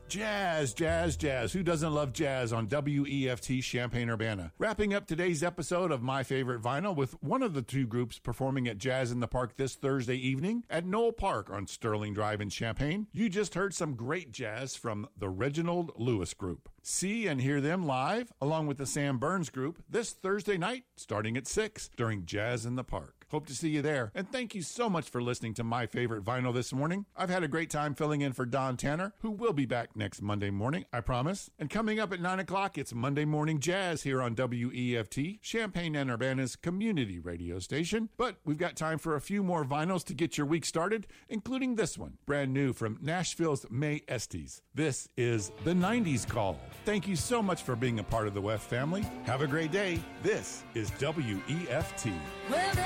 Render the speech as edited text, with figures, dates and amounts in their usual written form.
Jazz, jazz, jazz. Who doesn't love jazz on WEFT Champaign-Urbana? Wrapping up today's episode of My Favorite Vinyl with one of the two groups performing at Jazz in the Park this Thursday evening at Knoll Park on Sterling Drive in Champaign. You just heard some great jazz from the Reginald Lewis Group. See and hear them live, along with the Sam Burns Group, this Thursday night, starting at 6 during Jazz in the Park. Hope to see you there. And thank you so much for listening to My Favorite Vinyl this morning. I've had a great time filling in for Don Tanner, who will be back next Monday morning, I promise. And coming up at 9 o'clock, it's Monday Morning Jazz here on WEFT, Champaign-Urbana's community radio station. But we've got time for a few more vinyls to get your week started, including this one, brand new from Nashville's May Estes. This is The 90s Call. Thank you so much for being a part of the WEF family. Have a great day. This is WEFT. Well,